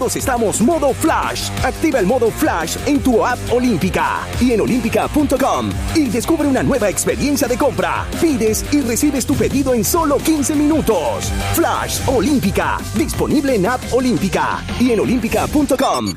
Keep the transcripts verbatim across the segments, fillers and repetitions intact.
Estamos modo Flash. Activa el modo Flash en tu app Olímpica y en olímpica punto com y descubre una nueva experiencia de compra. Pides y recibes tu pedido en solo quince minutos. Flash Olímpica, disponible en app Olímpica y en olímpica punto com.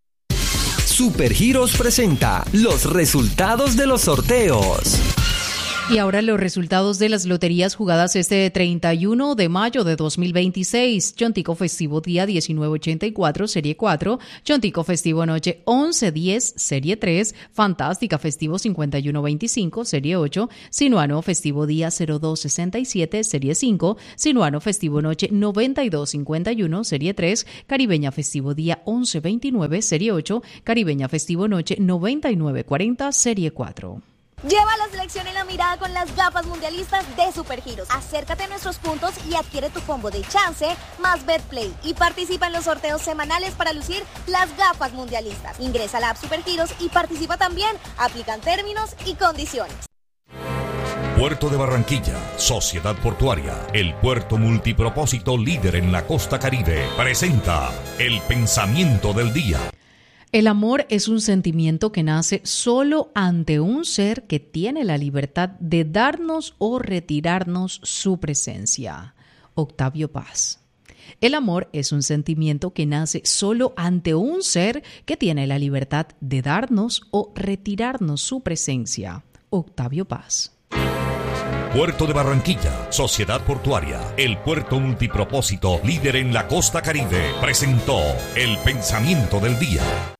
Supergiros presenta los resultados de los sorteos. Y ahora los resultados de las loterías jugadas este treinta y uno de mayo de dos mil veintiséis. Chontico Festivo Día diecinueve ochenta y cuatro, Serie cuatro. Chontico Festivo Noche once diez, Serie tres. Fantástica Festivo cincuenta y uno veinticinco, Serie ocho. Sinuano Festivo Día cero dos sesenta y siete, Serie cinco. Sinuano Festivo Noche noventa y dos cincuenta y uno, Serie tres. Caribeña Festivo Día once veintinueve, Serie ocho. Caribeña Festivo Noche noventa y nueve cuarenta, Serie cuatro. Lleva la selección en la mirada con las gafas mundialistas de Supergiros. Acércate a nuestros puntos y adquiere tu combo de chance más BetPlay y participa en los sorteos semanales para lucir las gafas mundialistas. Ingresa a la app Supergiros y participa también. Aplican términos y condiciones. Puerto de Barranquilla, Sociedad Portuaria, el puerto multipropósito líder en la costa Caribe, presenta el pensamiento del día. El amor es un sentimiento que nace solo ante un ser que tiene la libertad de darnos o retirarnos su presencia. Octavio Paz. El amor es un sentimiento que nace solo ante un ser que tiene la libertad de darnos o retirarnos su presencia. Octavio Paz. Puerto de Barranquilla, Sociedad Portuaria, el puerto multipropósito líder en la costa Caribe, presentó el pensamiento del día.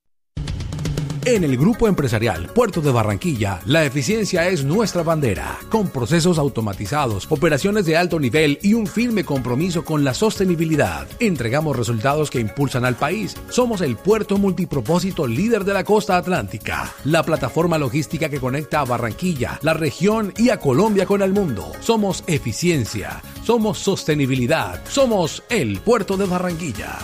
En el Grupo Empresarial Puerto de Barranquilla, la eficiencia es nuestra bandera, con procesos automatizados, operaciones de alto nivel y un firme compromiso con la sostenibilidad. Entregamos resultados que impulsan al país. Somos el puerto multipropósito líder de la costa atlántica, la plataforma logística que conecta a Barranquilla, la región y a Colombia con el mundo. Somos eficiencia, somos sostenibilidad, somos el Puerto de Barranquilla.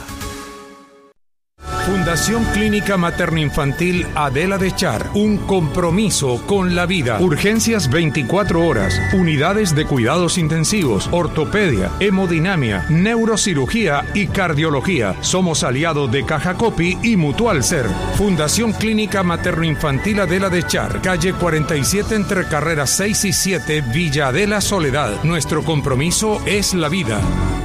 Fundación Clínica Materno-Infantil Adela de Char, un compromiso con la vida. Urgencias veinticuatro horas, unidades de cuidados intensivos, ortopedia, hemodinamia, neurocirugía y cardiología. Somos aliados de Caja Copi y Mutual Ser. Fundación Clínica Materno-Infantil Adela de Char, calle cuarenta y siete entre carreras seis y siete, Villa Adela Soledad. Nuestro compromiso es la vida.